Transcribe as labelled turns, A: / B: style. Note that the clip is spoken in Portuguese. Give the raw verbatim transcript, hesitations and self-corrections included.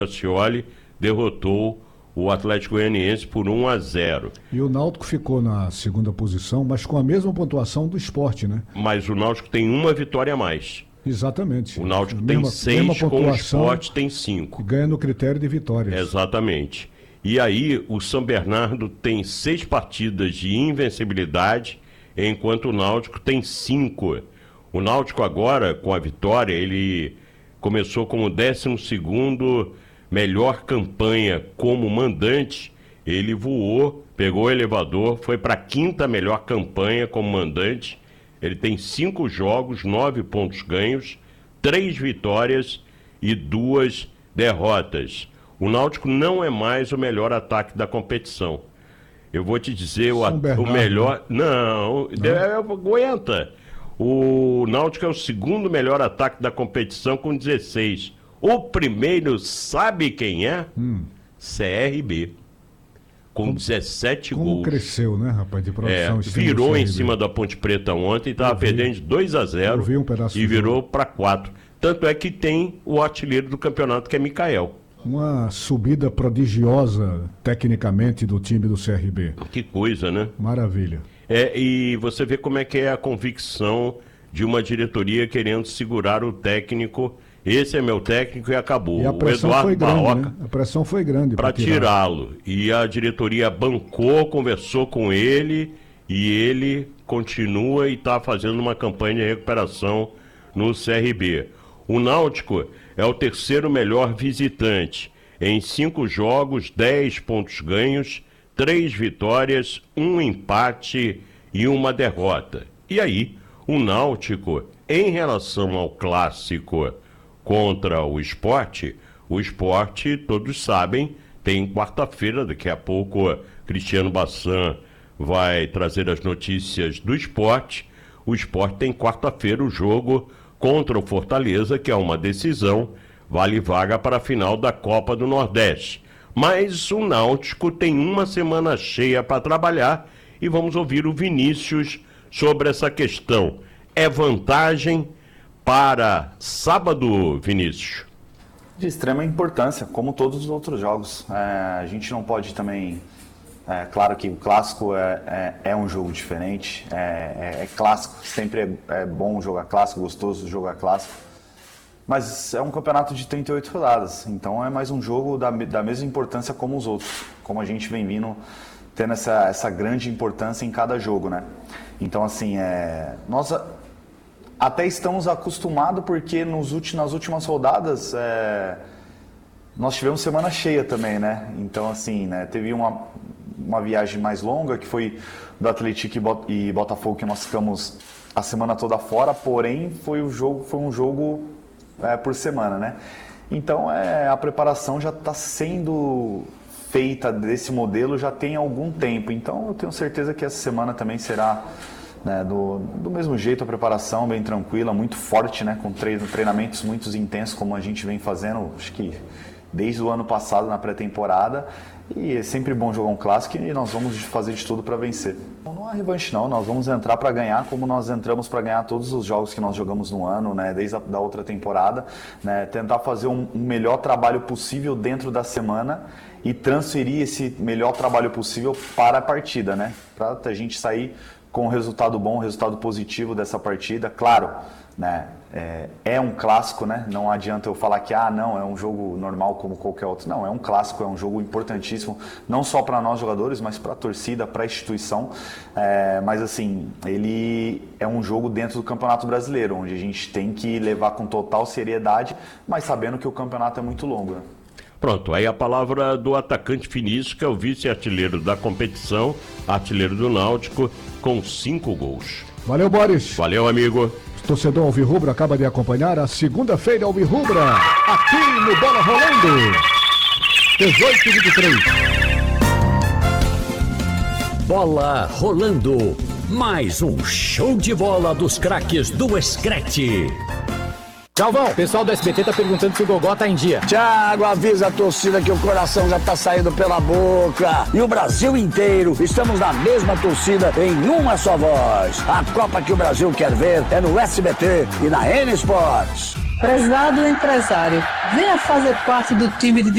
A: Scioli derrotou o Atlético Goianiense por um a zero.
B: E o Náutico ficou na segunda posição, mas com a mesma pontuação do Sport, né?
A: Mas o Náutico tem uma vitória a mais.
B: Exatamente.
A: O Náutico
B: mesma,
A: tem seis, com o Sport tem cinco.
B: Ganha no critério de vitórias.
A: Exatamente. E aí o São Bernardo tem seis partidas de invencibilidade, enquanto o Náutico tem cinco. O Náutico agora, com a vitória, ele começou como décimo segundo melhor campanha como mandante. Ele voou, pegou o elevador, foi para a quinta melhor campanha como mandante. Ele tem cinco jogos, nove pontos ganhos, três vitórias e duas derrotas. O Náutico não é mais o melhor ataque da competição. Eu vou te dizer, o, Bernardo, o melhor... Não, não. É, aguenta. O Náutico é o segundo melhor ataque da competição com dezesseis. O primeiro, sabe quem é? Hum. C R B. Com como, dezessete
B: como
A: gols.
B: Como cresceu, né, rapaz, de produção.
A: É, virou em cima da Ponte Preta ontem, estava perdendo de dois a zero
B: um pedaço
A: e virou para quatro. Tanto é que tem o artilheiro do campeonato, que é Mikael.
B: Uma subida prodigiosa, tecnicamente, do time do C R B.
A: Que coisa, né?
B: Maravilha.
A: É, e você vê como é que é a convicção de uma diretoria querendo segurar o técnico. Esse é meu técnico e acabou.
B: E a pressão o Eduardo foi grande, Barroca, né? A pressão foi grande
A: para tirá-lo. E a diretoria bancou, conversou com ele e ele continua e está fazendo uma campanha de recuperação no C R B. O Náutico é o terceiro melhor visitante. Em cinco jogos, dez pontos ganhos, três vitórias, um empate e uma derrota. E aí, o Náutico, em relação ao clássico contra o Sport, o Sport, todos sabem, tem quarta-feira, daqui a pouco Cristiano Bassan vai trazer as notícias do Sport. O Sport tem quarta-feira o jogo contra o Fortaleza, que é uma decisão, vale vaga para a final da Copa do Nordeste. Mas o Náutico tem uma semana cheia para trabalhar e vamos ouvir o Vinícius sobre essa questão. É vantagem para sábado, Vinícius?
C: De extrema importância, como todos os outros jogos. É, a gente não pode também... É claro que o clássico é, é, é um jogo diferente, é, é, é clássico, sempre é, é bom jogar clássico, gostoso jogar clássico, mas é um campeonato de trinta e oito rodadas, então é mais um jogo da, da mesma importância como os outros, como a gente vem vindo tendo essa, essa grande importância em cada jogo, né? Então assim, é, nós até estamos acostumados porque nos últimos, nas últimas rodadas é, nós tivemos semana cheia também, né? Então assim, né, teve uma... uma viagem mais longa, que foi do Atlético e Botafogo, que nós ficamos a semana toda fora, porém foi, o jogo, foi um jogo é, por semana, né? Então é, a preparação já está sendo feita desse modelo já tem algum tempo, então eu tenho certeza que essa semana também será, né, do, do mesmo jeito, a preparação bem tranquila, muito forte, né, com treino, treinamentos muito intensos, como a gente vem fazendo, acho que desde o ano passado na pré-temporada. E é sempre bom jogar um clássico e nós vamos fazer de tudo para vencer. Não há revanche não, nós vamos entrar para ganhar como nós entramos para ganhar todos os jogos que nós jogamos no ano, né, desde a da outra temporada, né, tentar fazer um, um melhor trabalho possível dentro da semana e transferir esse melhor trabalho possível para a partida, né, para a gente sair com um resultado bom, um resultado positivo dessa partida, claro, né, é, é um clássico, né? Não adianta eu falar que ah, não, é um jogo normal como qualquer outro. Não, é um clássico, é um jogo importantíssimo, não só para nós jogadores, mas para a torcida, para a instituição. É, mas assim, ele é um jogo dentro do Campeonato Brasileiro, onde a gente tem que levar com total seriedade, mas sabendo que o campeonato é muito longo, né?
A: Pronto, aí a palavra do atacante Vinícius, que é o vice-artilheiro da competição, artilheiro do Náutico, com cinco gols.
B: Valeu, Boris.
A: Valeu, amigo.
B: Torcedor Alvirrubro acaba de acompanhar a segunda-feira Alvirrubra, aqui no Bola Rolando, dezoito e vinte e três.
D: Bola Rolando, mais um show de bola dos craques do Screte.
E: Galvão, o pessoal do S B T tá perguntando se o Gogó tá em dia.
F: Thiago, avisa a torcida que o coração já tá saindo pela boca. E o Brasil inteiro, estamos na mesma torcida em uma só voz. A Copa que o Brasil quer ver é no S B T e na N Sports.
G: Prezado empresário, venha fazer parte do time de